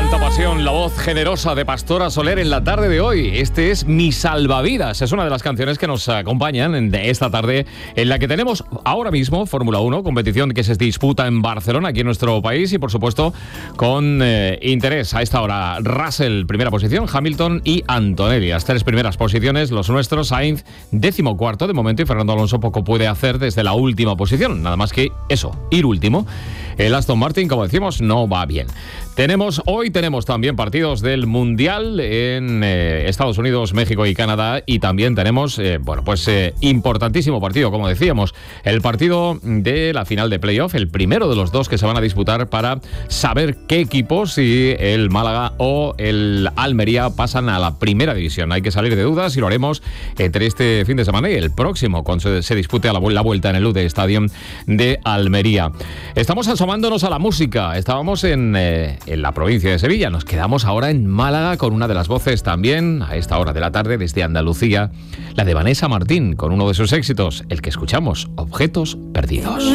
Cuánta pasión, la voz generosa de Pastora Soler en la tarde de hoy. Este es Mi Salvavidas, es una de las canciones que nos acompañan de esta tarde, en la que tenemos ahora mismo Fórmula 1, competición que se disputa en Barcelona, aquí en nuestro país, y por supuesto con interés a esta hora. Russell, primera posición, Hamilton y Antonelli, las tres primeras posiciones, los nuestros. Sainz, 14º de momento, y Fernando Alonso poco puede hacer desde la última posición, nada más que eso, ir último. El Aston Martin, como decimos, no va bien. Hoy tenemos también partidos del Mundial en Estados Unidos, México y Canadá, y también tenemos, importantísimo partido, como decíamos, el partido de la final de playoff, el primero de los dos que se van a disputar para saber qué equipos, si el Málaga o el Almería, pasan a la primera división. Hay que salir de dudas y lo haremos entre este fin de semana y el próximo, cuando se dispute a la vuelta en el Lude Stadium de Almería. Estamos asomándonos a la música. Estábamos en la provincia de Sevilla. Nos quedamos ahora en Málaga con una de las voces también a esta hora de la tarde desde Andalucía, la de Vanessa Martín, con uno de sus éxitos, el que escuchamos, Objetos Perdidos.